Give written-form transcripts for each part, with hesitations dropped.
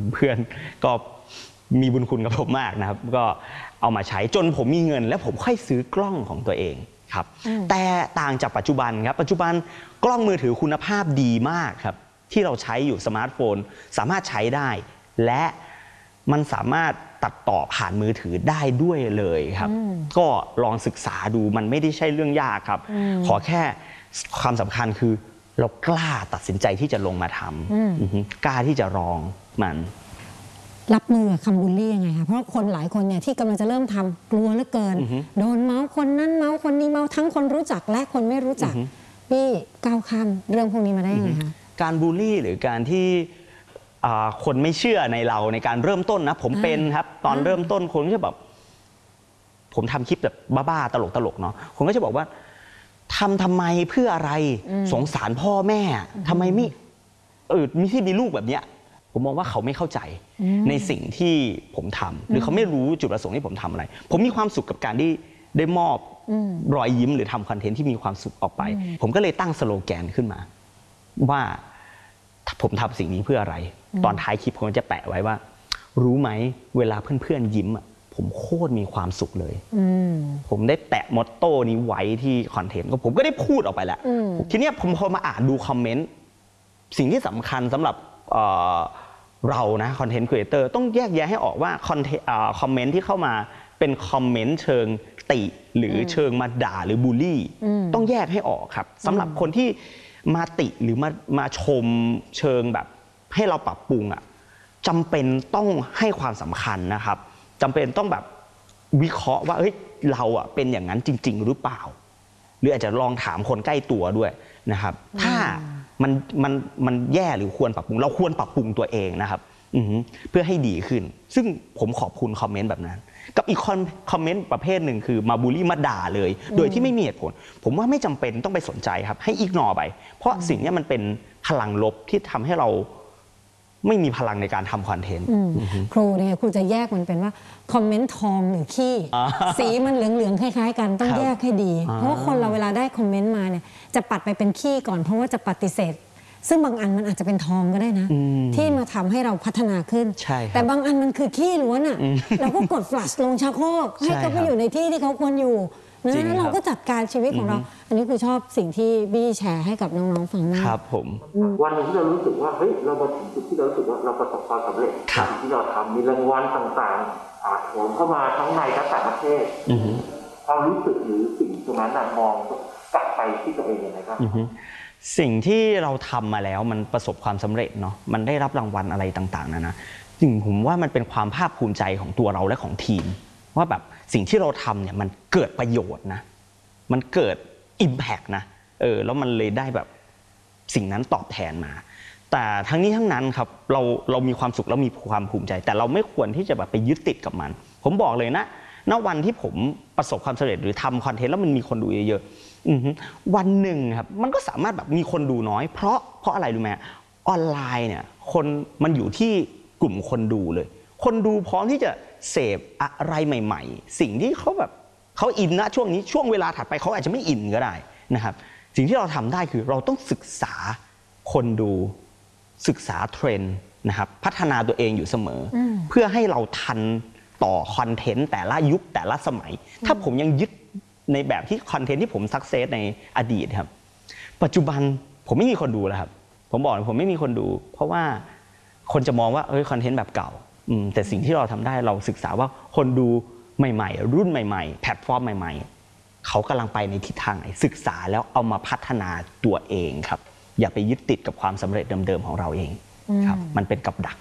เพื่อนก็มีบุญคุณกับผมมากนะครับก็เอามาใช้จนผมมีเงินแล้วผมค่อยซื้อกล้องของตัวเองครับแต่ต่างจากปัจจุบันครับปัจจุบันกล้องมือถือคุณภาพดีมากครับที่เราใช้อยู่สมาร์ทโฟนสามารถใช้ได้และมันสามารถตัดต่อผ่านมือถือได้ด้วยเลยครับก็ลองศึกษาดูมันไม่ได้ใช่เรื่องยากครับขอแค่ความสำคัญคือเรากล้าตัดสินใจที่จะลงมาทำกล้าที่จะลองมันรับมือกับคำบูลลี่ยังไงคะเพราะคนหลายคนเนี่ยที่กำลังจะเริ่มทำกลัวเหลือเกินโดนเมาส์คนนั้นเมาส์คนนี้เมาส์ทั้งคนรู้จักและคนไม่รู้จักพี่ก้าวข้ามเรื่องพวกนี้มาได้ยังไงคะการบูลลี่หรือการที่คนไม่เชื่อในเราในการเริ่มต้นนะผมเป็นครับตอนเริ่มต้นคนก็จะแบบผมทำคลิปแบบบ้าๆตลกๆเนาะคนก็จะบอกว่าทำไมเพื่ออะไรสงสารพ่อแม่ทำไมไม่มีที่มีลูกแบบเนี้ยผมมองว่าเขาไม่เข้าใจในสิ่งที่ผมทำหรือเขาไม่รู้จุดประสงค์ที่ผมทำอะไรผมมีความสุขกับการที่ได้มอบรอยยิ้มหรือทำคอนเทนต์ที่มีความสุขออกไปผมก็เลยตั้งสโลแกนขึ้นมาว่าผมทำสิ่งนี้เพื่ออะไรตอนท้ายคลิปผมจะแปะไว้ว่ารู้ไหมเวลาเพื่อนๆยิ้มผมโคตรมีความสุขเลยผมได้แปะมอตโต้นี้ไว้ที่คอนเทนต์ก็ผมก็ได้พูดออกไปแล้วทีนี้ผมพอมาอ่านดูคอมเมนต์สิ่งที่สำคัญสำหรับเรานะคอนเทนต์ครีเอเตอร์ต้องแยกแยะให้ออกว่าคอมเมนต์ที่เข้ามาเป็นคอมเมนต์เชิงติหรือเชิงมาด่าหรือบูลลี่ต้องแยกให้ออกครับสำหรับคนที่มาติหรือมาชมเชิงแบบให้เราปรับปรุงจำเป็นต้องให้ความสำคัญนะครับจำเป็นต้องแบบวิเคราะห์ว่าเฮ้ยเราเป็นอย่างนั้นจริงๆหรือเปล่าหรืออาจจะลองถามคนใกล้ตัวด้วยนะครับถ้ามันแย่หรือควรปรับปรุงเราควรปรับปรุงตัวเองนะครับเพื่อให้ดีขึ้นซึ่งผมขอบคุณคอมเมนต์แบบนั้นกับอีกคอมเมนต์ประเภทหนึ่งคือมาบูลลี่มาด่าเลยโดยที่ไม่มีเหตุผลผมว่าไม่จำเป็นต้องไปสนใจครับให้อิกนอร์ไปเพราะสิ่งนี้มันเป็นพลังลบที่ทำให้เราไม่มีพลังในการทำคอนเทนต์ครูเนี่ยครูจะแยกมันเป็นว่าคอมเมนต์ทองหรือขี้สีมันเหลืองๆคล้ายๆกันต้องแยกให้ดีเพราะว่าคนเราเวลาได้คอมเมนต์มาเนี่ยจะปัดไปเป็นขี้ก่อนเพราะว่าจะปฏิเสธซึ่งบางอันมันอาจจะเป็นทองก็ได้นะที่มาทำให้เราพัฒนาขึ้นแต่บางอันมันคือขี้ล้วนเราก็กดฟลัชลงชักโครกให้เขาไปอยู่ในที่ที่เขาควรอยู่นะเราก็จัดการชีวิตของเราอันนี้คือชอบสิ่งที่บี้แชร์ให้กับน้องๆฟังนะครับผมวันหนึ่งที่เรารู้สึกว่าเฮ้ยเรามาถึงจุดที่เรารู้สึกว่าเราประสบความสำเร็จที่เราทำมีรางวัลต่างๆผ่านโผล่เข้ามาทั้งในและต่างประเทศความรู้สึกหรือสิ่งตรงนั้นมองกลับไปที่ตัวเองยังไงครับสิ่งที่เราทำมาแล้วมันประสบความสำเร็จเนาะมันได้รับรางวัลอะไรต่างๆนะจริงผมว่ามันเป็นความภาคภูมิใจของตัวเราและของทีมว่าแบบสิ่งที่เราทำเนี่ยมันเกิดประโยชน์นะมันเกิด impact นะแล้วมันเลยได้แบบสิ่งนั้นตอบแทนมาแต่ทั้งนี้ทั้งนั้นครับเรามีความสุขแล้วมีความภูมิใจแต่เราไม่ควรที่จะแบบไปยึดติดกับมันผมบอกเลยนะณวันที่ผมประสบความสำเร็จหรือทำคอนเทนต์แล้วมันมีคนดูเยอะๆวันหนึ่งครับมันก็สามารถแบบมีคนดูน้อยเพราะอะไรรู้ไหมออนไลน์เนี่ยคนมันอยู่ที่กลุ่มคนดูเลยคนดูพร้อมที่จะเสพอะไรใหม่ๆสิ่งที่เขาแบบเขาอินนะช่วงนี้ช่วงเวลาถัดไปเขาอาจจะไม่อินก็ได้นะครับสิ่งที่เราทำได้คือเราต้องศึกษาคนดูศึกษาเทรนด์นะครับพัฒนาตัวเองอยู่เสมอเพื่อให้เราทันต่อคอนเทนต์แต่ละยุคแต่ละสมัยถ้าผมยังยึดในแบบที่คอนเทนต์ที่ผมสักเซสในอดีตครับปัจจุบันผมไม่มีคนดูแล้วครับผมบอกผมไม่มีคนดูเพราะว่าคนจะมองว่าคอนเทนต์แบบเก่าแต่สิ่งที่เราทำได้เราศึกษาว่าคนดูใหม่ๆรุ่นใหม่ๆแพลตฟอร์มใหม่ๆเขากำลังไปในทิศทางไหนศึกษาแล้วเอามาพัฒนาตัวเองครับอย่าไปยึดติดกับความสำเร็จเดิมๆของเราเองครับมันเป็นกับดัก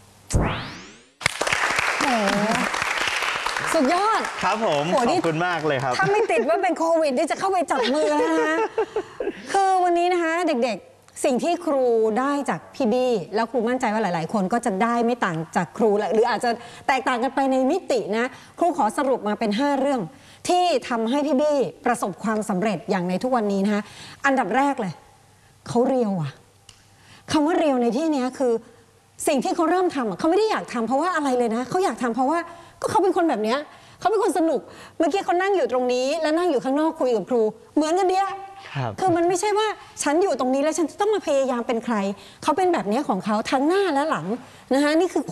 สุดยอดครับผมขอบคุณมากเลยครับถ้าไม่ติดว่าเป็นโควิดนี่จะเข้าไปจับมือแล้วนะคือวันนี้นะคะเด็กๆสิ่งที่ครูได้จากพี่บี้แล้วครูมั่นใจว่าหลายๆคนก็จะได้ไม่ต่างจากครูหรืออาจจะแตกต่างกันไปในมิตินะครูขอสรุปมาเป็น5เรื่องที่ทำให้พี่บี้ประสบความสำเร็จอย่างในทุกวันนี้นะคะอันดับแรกเลยเขาเรียวคำว่าเรียวในที่นี้คือสิ่งที่เขาเริ่มทำเขาไม่ได้อยากทำเพราะว่าอะไรเลยนะเขาอยากทำเพราะว่าก็เขาเป็นคนแบบนี้เขาเป็นคนสนุกเมื่อกี้เขานั่งอยู่ตรงนี้แล้วนั่งอยู่ข้างนอกคุยกับครูเหมือนกันเดียคือมันไม่ใช่ว่าฉันอยู่ตรงนี้แล้วฉันต้องมาพยายามเป็นใครเขาเป็นแบบนี้ของเขาทั้งหน้าและหลังนะคะนี่คือ